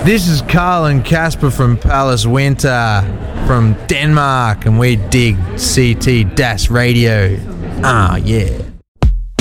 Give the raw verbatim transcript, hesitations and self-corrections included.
This is Carl and Casper from Palace Winter from Denmark, and we dig C T Das Radio. Ah, yeah.